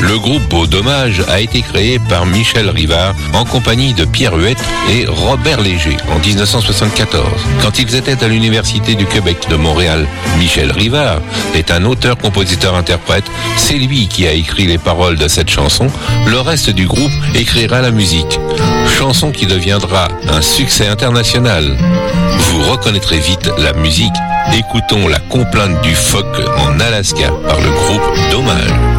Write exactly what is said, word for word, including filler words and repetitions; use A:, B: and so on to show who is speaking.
A: Le groupe Beau Dommage a été créé par Michel Rivard en compagnie de Pierre Huette et Robert Léger en dix-neuf cent soixante-quatorze. Quand ils étaient à l'Université du Québec de Montréal, Michel Rivard est un auteur, compositeur, interprète. C'est lui qui a écrit les paroles de cette chanson. Le reste du groupe écrira la musique. Chanson qui deviendra un succès international. Vous reconnaîtrez vite la musique. Écoutons la complainte du phoque en Alaska par le groupe Dommage.